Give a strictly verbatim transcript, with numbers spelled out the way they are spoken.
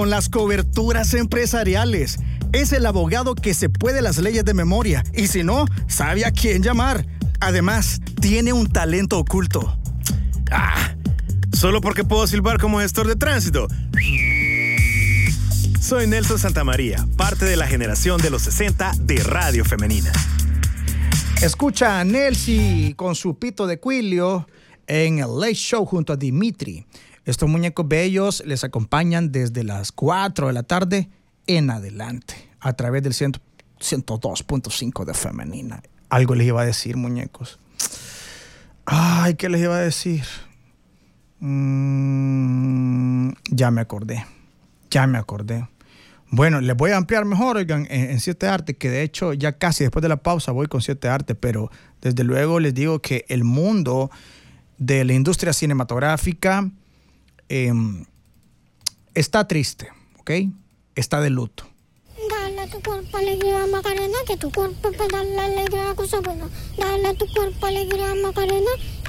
Con las coberturas empresariales. Es el abogado que se puede las leyes de memoria y si no, sabe a quién llamar. Además, tiene un talento oculto. Ah, solo porque puedo silbar como gestor de tránsito. Soy Nelson Santamaría, parte de la generación de los sesenta de Radio Femenina. Escucha a Nelsi con su pito de Quilio en el Late Show junto a Dimitri. Estos muñecos bellos les acompañan desde las cuatro de la tarde en adelante, a través del ciento dos punto cinco de Femenina. Algo les iba a decir, muñecos. Ay, ¿qué les iba a decir? Mm, ya me acordé. Ya me acordé. Bueno, les voy a ampliar mejor, oigan, en, en Siete Arte, que de hecho ya casi después de la pausa voy con Siete Arte, pero desde luego les digo que el mundo de la industria cinematográfica eh, está triste, ¿ok? Está de luto. Dale a tu cuerpo alegría, Macarena, que tu cuerpo puede darle alegría a cosa buena. Dale a tu cuerpo alegría, Macarena,